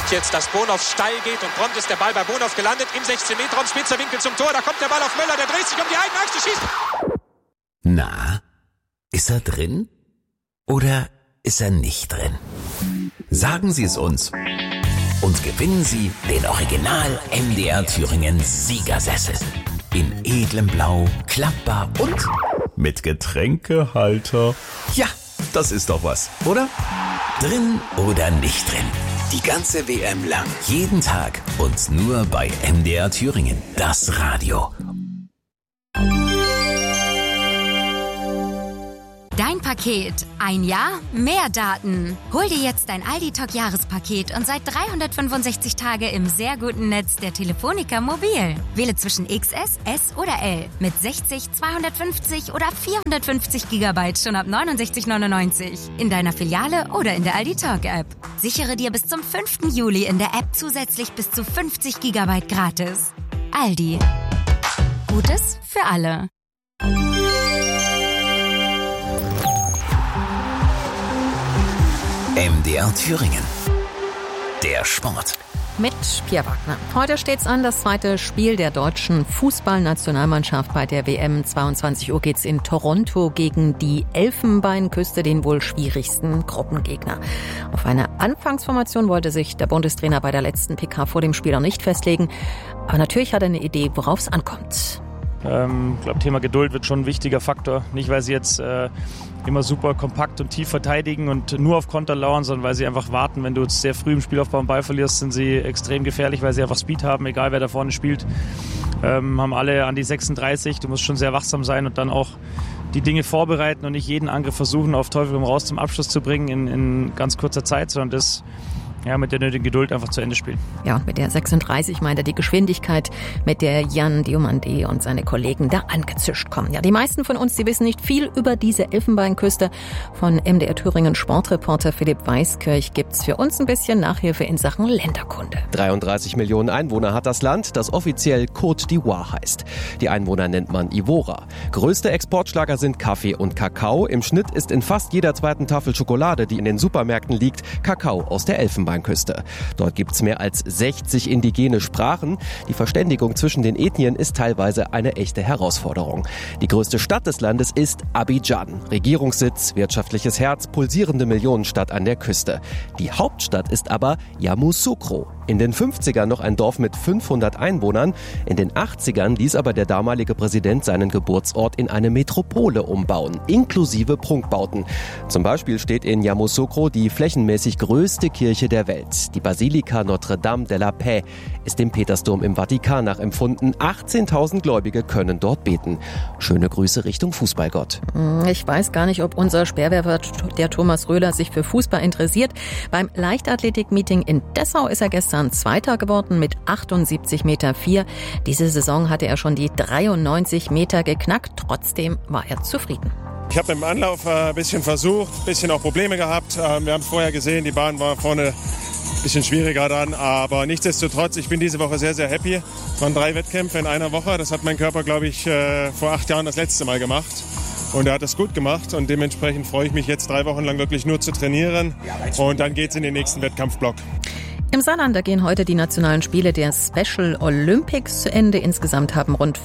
jetzt, dass Bonhoff steil geht und prompt ist der Ball bei Bonhoff gelandet. Im 16-Meter-Raum, spitzer Winkel zum Tor. Da kommt der Ball auf Möller, der dreht sich um die eigene Achse, schießt. Na, ist er drin? Oder ist er nicht drin? Sagen Sie es uns. Und gewinnen Sie den Original MDR Thüringen Siegersessel. In edlem Blau, klappbar und mit Getränkehalter. Ja, das ist doch was, oder? Drin oder nicht drin? Die ganze WM lang, jeden Tag und nur bei MDR Thüringen, das Radio. Dein Paket. Ein Jahr, mehr Daten. Hol dir jetzt dein Aldi-Talk-Jahrespaket und seit 365 Tage im sehr guten Netz der Telefonica Mobil. Wähle zwischen XS, S oder L mit 60, 250 oder 450 GB schon ab 69,99 in deiner Filiale oder in der Aldi-Talk-App. Sichere dir bis zum 5. Juli in der App zusätzlich bis zu 50 GB gratis. Aldi. Gutes für alle. MDR Thüringen. Der Sport. Mit Pierre Wagner. Heute steht's an, das zweite Spiel der deutschen Fußballnationalmannschaft bei der WM. 22 Uhr geht's in Toronto gegen die Elfenbeinküste, den wohl schwierigsten Gruppengegner. Auf eine Anfangsformation wollte sich der Bundestrainer bei der letzten PK vor dem Spiel noch nicht festlegen. Aber natürlich hat er eine Idee, worauf es ankommt. Ich glaube, Thema Geduld wird schon ein wichtiger Faktor. Nicht, weil sie jetzt immer super kompakt und tief verteidigen und nur auf Konter lauern, sondern weil sie einfach warten. Wenn du sehr früh im Spielaufbau den Ball verlierst, sind sie extrem gefährlich, weil sie einfach Speed haben, egal wer da vorne spielt. Haben alle an die 36. Du musst schon sehr wachsam sein und dann auch die Dinge vorbereiten und nicht jeden Angriff versuchen, auf Teufel komm raus zum Abschluss zu bringen in ganz kurzer Zeit, sondern das mit der nötigen Geduld einfach zu Ende spielen. Ja, mit der 36 meint er die Geschwindigkeit, mit der Jan Diomandé und seine Kollegen da angezischt kommen. Ja, die meisten von uns, die wissen nicht viel über diese Elfenbeinküste. Von MDR Thüringen Sportreporter Philipp Weiskirch gibt's für uns ein bisschen Nachhilfe in Sachen Länderkunde. 33 Millionen Einwohner hat das Land, das offiziell Côte d'Ivoire heißt. Die Einwohner nennt man Ivora. Größte Exportschlager sind Kaffee und Kakao. Im Schnitt ist in fast jeder zweiten Tafel Schokolade, die in den Supermärkten liegt, Kakao aus der Elfenbeinküste. Dort gibt's mehr als 60 indigene Sprachen. Die Verständigung zwischen den Ethnien ist teilweise eine echte Herausforderung. Die größte Stadt des Landes ist Abidjan. Regierungssitz, wirtschaftliches Herz, pulsierende Millionenstadt an der Küste. Die Hauptstadt ist aber Yamoussoukro. In den 50ern noch ein Dorf mit 500 Einwohnern. In den 80ern ließ aber der damalige Präsident seinen Geburtsort in eine Metropole umbauen, inklusive Prunkbauten. Zum Beispiel steht in Yamoussoukro die flächenmäßig größte Kirche der Welt. Die Basilika Notre-Dame de la Paix ist dem Petersdom im Vatikan nachempfunden. 18.000 Gläubige können dort beten. Schöne Grüße Richtung Fußballgott. Ich weiß gar nicht, ob unser Speerwerfer, der Thomas Röhler, sich für Fußball interessiert. Beim Leichtathletik-Meeting in Dessau ist er gestern Zweiter geworden mit 78,4 Meter. Diese Saison hatte er schon die 93 Meter geknackt. Trotzdem war er zufrieden. Ich habe im Anlauf ein bisschen versucht, ein bisschen auch Probleme gehabt. Wir haben es vorher gesehen, die Bahn war vorne ein bisschen schwieriger dann. Aber nichtsdestotrotz, ich bin diese Woche sehr, sehr happy. Es waren 3 Wettkämpfe in einer Woche. Das hat mein Körper, glaube ich, vor 8 Jahren das letzte Mal gemacht. Und er hat es gut gemacht und dementsprechend freue ich mich jetzt 3 Wochen lang wirklich nur zu trainieren. Und dann geht's in den nächsten Wettkampfblock. Im Saarland, da gehen heute die nationalen Spiele der Special Olympics zu Ende. Insgesamt haben rund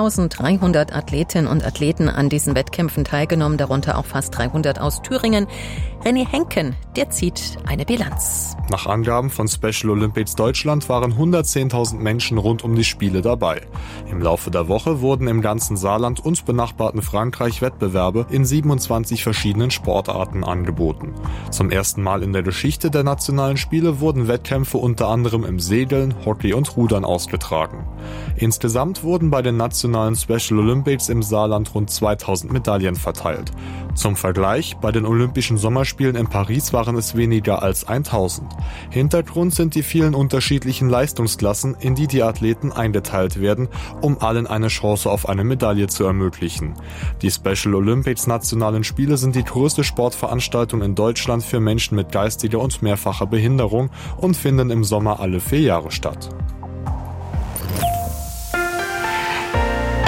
4.300 Athletinnen und Athleten an diesen Wettkämpfen teilgenommen, darunter auch fast 300 aus Thüringen. René Henken, der zieht eine Bilanz. Nach Angaben von Special Olympics Deutschland waren 110.000 Menschen rund um die Spiele dabei. Im Laufe der Woche wurden im ganzen Saarland und benachbarten Frankreich Wettbewerbe in 27 verschiedenen Sportarten angeboten. Zum ersten Mal in der Geschichte der nationalen Spiele wurden Wettkämpfe unter anderem im Segeln, Hockey und Rudern ausgetragen. Insgesamt wurden bei den nationalen Special Olympics im Saarland rund 2.000 Medaillen verteilt. Zum Vergleich, bei den Olympischen Sommerspielen in Paris waren es weniger als 1.000. Hintergrund sind die vielen unterschiedlichen Leistungsklassen, in die die Athleten eingeteilt werden, um allen eine Chance auf eine Medaille zu ermöglichen. Die Special Olympics nationalen Spiele sind die größte Sportveranstaltung in Deutschland für Menschen mit geistiger und mehrfacher Behinderung und finden im Sommer alle 4 Jahre statt.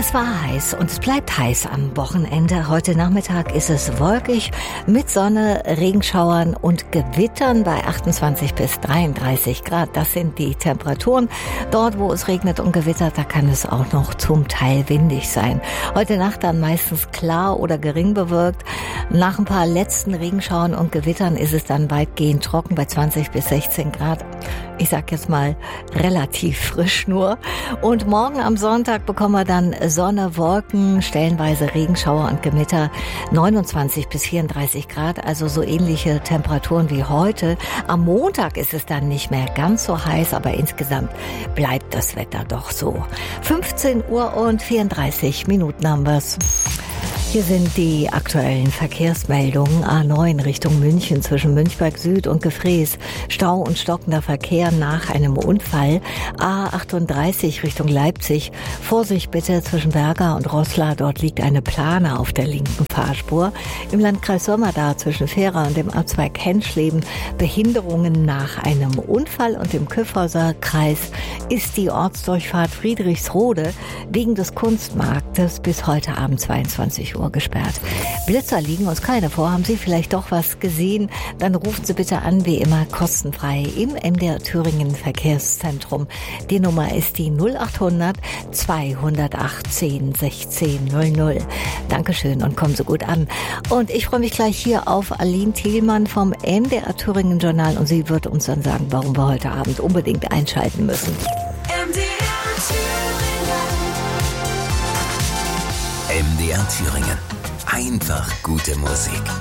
Es war heiß und es bleibt heiß am Wochenende. Heute Nachmittag ist es wolkig mit Sonne, Regenschauern und Gewittern bei 28 bis 33 Grad. Das sind die Temperaturen. Dort, wo es regnet und gewittert, da kann es auch noch zum Teil windig sein. Heute Nacht dann meistens klar oder gering bewölkt. Nach ein paar letzten Regenschauern und Gewittern ist es dann weitgehend trocken bei 20 bis 16 Grad. Ich sag jetzt mal relativ frisch nur. Und morgen am Sonntag bekommen wir dann Sonne, Wolken, stellenweise Regenschauer und Gewitter, 29 bis 34 Grad, also so ähnliche Temperaturen wie heute. Am Montag ist es dann nicht mehr ganz so heiß, aber insgesamt bleibt das Wetter doch so. 15 Uhr und 34 Minuten haben wir's. Hier sind die aktuellen Verkehrsmeldungen. A9 Richtung München zwischen Münchberg Süd und Gefrees. Stau und stockender Verkehr nach einem Unfall. A38 Richtung Leipzig. Vorsicht bitte zwischen Berga und Roßla. Dort liegt eine Plane auf der linken Fahrspur. Im Landkreis Sömmerda zwischen Fehra und dem Abzweig Henschleben Behinderungen nach einem Unfall. Und im Kyffhäuser Kreis ist die Ortsdurchfahrt Friedrichsrode wegen des Kunstmarktes bis heute Abend 22 Uhr gesperrt. Blitzer liegen uns keine vor. Haben Sie vielleicht doch was gesehen? Dann rufen Sie bitte an, wie immer kostenfrei im MDR Thüringen Verkehrszentrum. Die Nummer ist die 0800 218 1600. Dankeschön und kommen Sie gut an. Und ich freue mich gleich hier auf Aline Thielmann vom MDR Thüringen Journal und sie wird uns dann sagen, warum wir heute Abend unbedingt einschalten müssen. MDR Thüringen. Einfach gute Musik.